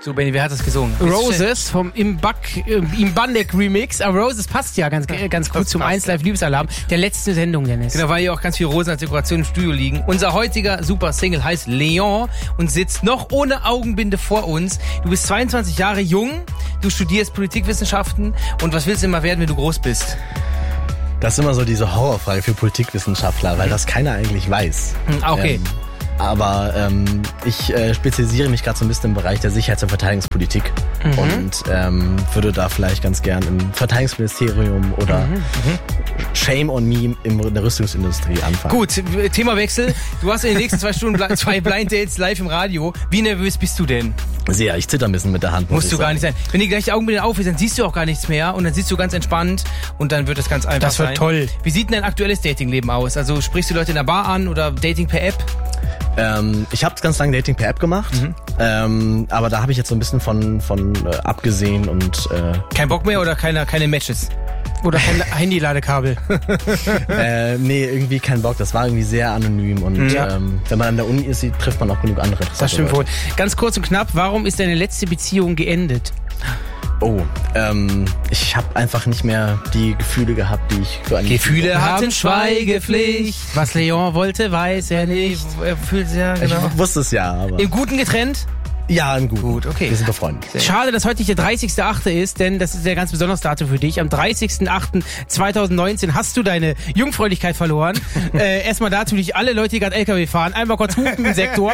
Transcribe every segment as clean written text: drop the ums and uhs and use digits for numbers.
So, Benni, wer hat das gesungen? Roses vom Imbandek Remix. Aber Roses passt ja ganz gut zum 1 Live Liebesalarm, der letzte Sendung, Dennis. Genau, weil hier auch ganz viel Rosen als Dekoration im Studio liegen. Unser heutiger super Single heißt Leon und sitzt noch ohne Augenbinde vor uns. Du bist 22 Jahre jung, du studierst Politikwissenschaften und was willst du immer werden, wenn du groß bist? Das ist immer so diese Horrorfrage für Politikwissenschaftler, weil das keiner eigentlich weiß. Okay. Aber ich spezialisiere mich gerade so ein bisschen im Bereich der Sicherheits- und Verteidigungspolitik und würde da vielleicht ganz gern im Verteidigungsministerium oder Shame on me in der Rüstungsindustrie anfangen. Gut, Themawechsel. Du hast in den nächsten 2 Stunden 2 Blind Dates live im Radio. Wie nervös bist du denn? Sehr, ich zitter ein bisschen mit der Hand. Musst du gar nicht sein. Wenn die gleich die Augenbinde auf ist, dann siehst du auch gar nichts mehr und dann sitzt du ganz entspannt und dann wird das ganz einfach sein. Das wird toll. Wie sieht denn dein aktuelles Datingleben aus? Also sprichst du Leute in der Bar an oder Dating per App? Ich habe ganz lange Dating per App gemacht, aber da habe ich jetzt so ein bisschen von abgesehen und Kein Bock mehr oder keine Matches? Oder kein Handy-Ladekabel. nee, irgendwie kein Bock. Das war irgendwie sehr anonym und wenn man an der Uni ist, trifft man auch genug andere. Das stimmt wohl. Ganz kurz und knapp, warum ist deine letzte Beziehung geendet? Oh, ich habe einfach nicht mehr die Gefühle gehabt, die ich für eine Gefühle hatten Schweigepflicht. Was Leon wollte, weiß er nicht. Er fühlt es ja, genau. Ich wusste es ja, aber... Im Guten getrennt? Ja, im Guten. Gut, okay. Wir sind befreundet. Schade, dass heute nicht der 30.8. ist, denn das ist ja ganz besonderes Datum für dich. Am 30.8.2019 hast du deine Jungfräulichkeit verloren. Erstmal dazu nicht alle Leute, die gerade LKW fahren, einmal kurz hupen im Sektor.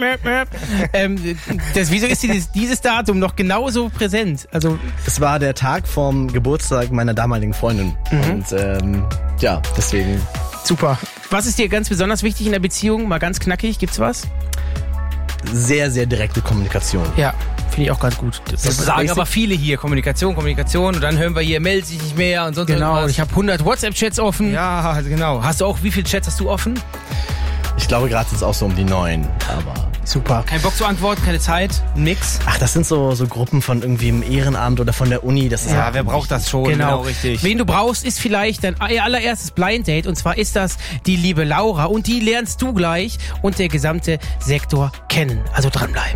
Wieso ist dieses Datum noch genauso präsent? Also Es war der Tag vom Geburtstag meiner damaligen Freundin. Und ja, deswegen... super. Was ist dir ganz besonders wichtig in der Beziehung? Mal ganz knackig, gibt's was? Sehr, sehr direkte Kommunikation. Ja, finde ich auch ganz gut. Das sagen aber viele hier. Kommunikation. Und dann hören wir hier, meldet sich nicht mehr und sonst Genau, irgendwas. ich habe 100 WhatsApp-Chats offen. Ja, genau. Hast du auch, wie viele Chats hast du offen? Ich glaube, gerade sind es auch so um die 9, aber... Super. Kein Bock zu antworten, keine Zeit, nix. Ach, das sind so Gruppen von irgendwie im Ehrenamt oder von der Uni. Das ist Ja, wer braucht das schon? Genau, richtig. Wen du brauchst, ist vielleicht dein allererstes Blind Date. Und zwar ist das die liebe Laura. Und die lernst du gleich und der gesamte Sektor kennen. Also dranbleiben.